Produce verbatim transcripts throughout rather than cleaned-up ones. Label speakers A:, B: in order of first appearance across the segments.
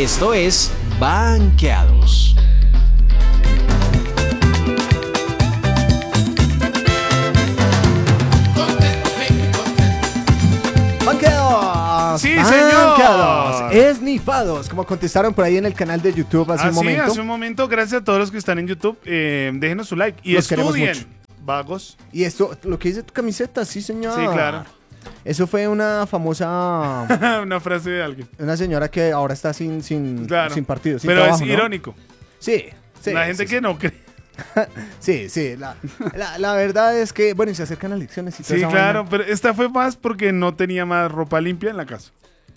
A: Esto es Banqueados.
B: Banqueados.
C: Sí,
B: Banqueados.
C: señor.
B: Esnifados, como contestaron por ahí en el canal de YouTube hace
C: Ah,
B: un
C: sí,
B: momento.
C: hace un momento. Gracias a todos los que están en YouTube. Eh, déjenos su like y
B: Los queremos
C: estudien.
B: mucho.
C: Vagos.
B: Y esto, lo que dice tu camiseta, sí, señor.
C: Sí, claro.
B: Eso fue una famosa,
C: Una frase de alguien.
B: una señora que ahora está sin, sin,
C: Claro.
B: sin partido, sin
C: Pero
B: trabajo,
C: es
B: ¿no?
C: irónico.
B: Sí, sí.
C: La gente
B: sí,
C: que no cree.
B: Sí, sí. La, la, la verdad es que, bueno, y se acercan las elecciones y toda
C: Sí,
B: esa
C: claro.
B: vaina.
C: Pero esta fue más porque no tenía más ropa limpia en la casa.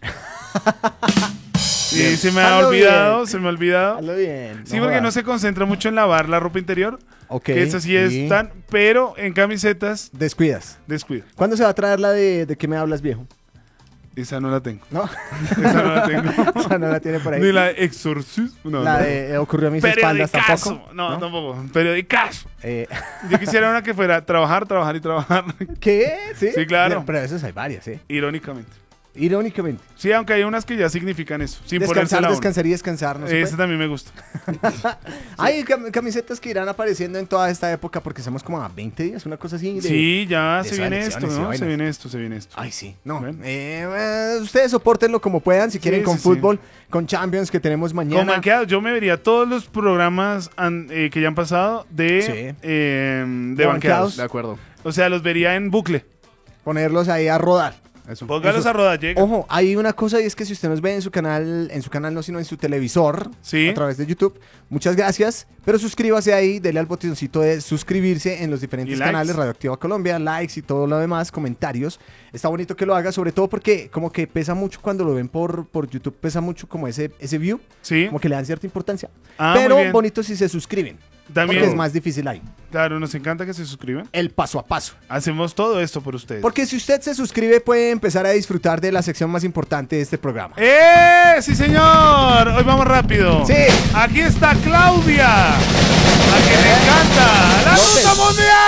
C: Sí, se me ha
B: Hazlo
C: olvidado,
B: bien.
C: se me ha olvidado.
B: Hazlo bien.
C: Sí, porque no
B: jodas.
C: se concentra mucho en lavar la ropa interior.
B: Ok.
C: Que eso sí es tan. Pero en camisetas,
B: Descuidas.
C: descuida.
B: ¿Cuándo se va a traer la de, de qué me hablas, viejo?
C: Esa no la tengo.
B: ¿No?
C: Esa no la tengo.
B: O sea, no la tiene por ahí.
C: Ni la de exorcismo. No,
B: la
C: no.
B: de eh, ocurrió a mis espaldas
C: Periodicazo.
B: tampoco.
C: No, tampoco. Periodicazo.
B: Eh,
C: Yo quisiera una que fuera trabajar, trabajar y trabajar.
B: ¿Qué? ¿Sí?
C: Sí, claro.
B: Pero esas hay varias, ¿eh?
C: Irónicamente.
B: Irónicamente.
C: Sí, aunque hay unas que ya significan eso. Sin
B: Descansar,
C: ponérsela a uno.
B: descansar y descansar. ¿No se
C: Ese
B: puede?
C: también me gusta.
B: Hay cam- camisetas que irán apareciendo en toda esta época porque estamos como a veinte días, una cosa así. De...
C: Sí, ya
B: de
C: se
B: esas
C: viene esto,
B: elecciones y
C: ¿no? Se
B: vainas.
C: viene esto, se viene esto.
B: Ay, sí. No.
C: Bueno.
B: Eh, eh, ustedes soportenlo como puedan. Si quieren
C: Sí,
B: con
C: sí,
B: fútbol, con Champions que tenemos
C: Como
B: mañana.
C: banqueados, yo me vería todos los programas an- eh, que ya han pasado de,
B: Sí.
C: eh, de
B: De
C: banqueados.
B: banqueados.
D: De acuerdo.
C: O sea, los vería en bucle.
B: Ponerlos ahí a rodar.
D: Eso.
C: Póngalos
B: Eso.
C: a rodar, llega.
B: Ojo, hay una cosa y es que si usted nos ve en su canal, en su canal no, sino en su televisor,
C: Sí.
B: a través de YouTube, muchas gracias, pero suscríbase ahí, dele al botoncito de suscribirse en los diferentes
C: Y likes.
B: canales, Radioactiva Colombia, likes y todo lo demás, comentarios. Está bonito que lo haga, sobre todo porque como que pesa mucho cuando lo ven por, por YouTube, pesa mucho como ese, ese view,
C: Sí.
B: como que le dan cierta importancia.
C: Ah, muy
B: pero
C: bien.
B: bonito si se suscriben,
C: También,
B: porque es más difícil ahí.
C: claro, nos encanta que se suscriban.
B: El paso a paso.
C: Hacemos todo esto por ustedes.
B: Porque si usted se suscribe puede empezar a disfrutar de la sección más importante de este programa.
C: ¡Eh! ¡Sí, señor! Hoy vamos rápido.
B: Sí.
C: Aquí está Claudia. A que le encanta. ¡La
B: No sé.
C: Ruta Mundial!